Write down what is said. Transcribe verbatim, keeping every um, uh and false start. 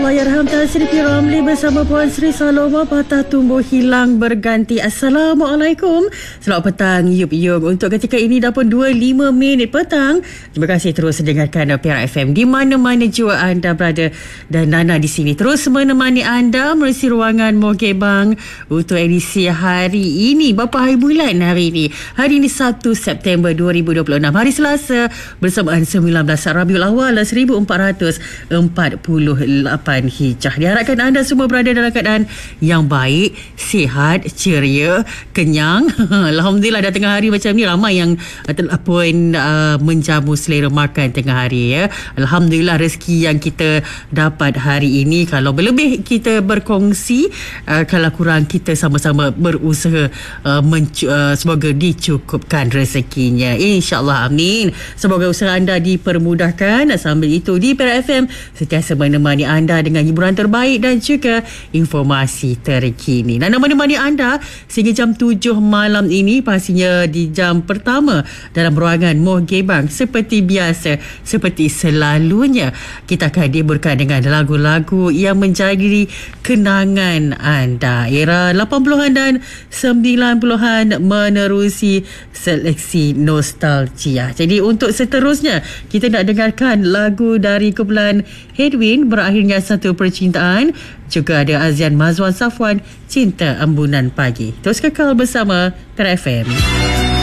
Allahyarham Tan Sri P. Ramlee bersama Puan Sri Saloma Patah Tumbuh Hilang Berganti. Assalamualaikum. Selamat petang Yup Yup. Untuk ketika ini dah pun dua puluh lima minit petang. Terima kasih terus dengarkan P R F M di mana-mana jua anda berada. Dan Nana di sini terus menemani anda melalui ruangan Mogebang untuk edisi hari ini. Berapa hari bulan hari ini? Hari ini Sabtu September dua ribu dua puluh enam. Hari Selasa bersamaan sembilan belas Rabiul Awal seribu empat ratus empat puluh lapan Hijrah. Diharapkan anda semua berada dalam keadaan yang baik, sihat, ceria, kenyang. Alhamdulillah dah tengah hari macam ni ramai yang uh, telah pun uh, menjamu selera makan tengah hari ya. Alhamdulillah rezeki yang kita dapat hari ini, kalau berlebih kita berkongsi, uh, kalau kurang kita sama-sama berusaha uh, mencu- uh, semoga dicukupkan rezekinya. InsyaAllah amin. Semoga usaha anda dipermudahkan. Sambil itu di P R F M sentiasa menemani anda dengan hiburan terbaik dan juga informasi terkini. Dan menemani anda sehingga jam tujuh malam ini, pastinya di jam pertama dalam ruangan Mogebang. Seperti biasa, seperti selalunya, kita akan dihiburkan dengan lagu-lagu yang menjadi kenangan anda. Era lapan puluhan dan sembilan puluhan menerusi seleksi nostalgia. Jadi untuk seterusnya, kita nak dengarkan lagu dari kumpulan Headwind, Berakhirnya Satu Percintaan. Juga ada Azian Mazwan Safwan, Cinta Embunan Pagi. Terus kekal bersama P R F M.